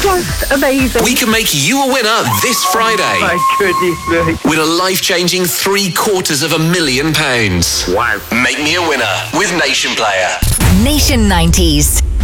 just amazing. We can make you a winner this Friday. My goodness me. Win a life-changing £750,000. Wow. Make me a winner with Nation Player. Nation 90s.